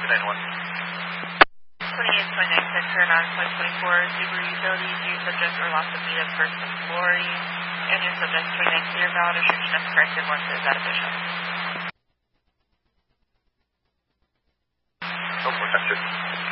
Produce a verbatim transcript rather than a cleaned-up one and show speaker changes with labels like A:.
A: two nine one.
B: twenty-eight point nine six or nine point two four, Subaru Utilities, your subject or loss of meat of first and glory, and your subject to remain clear, valid restriction is corrected once it is out of vision.
A: Oh, we're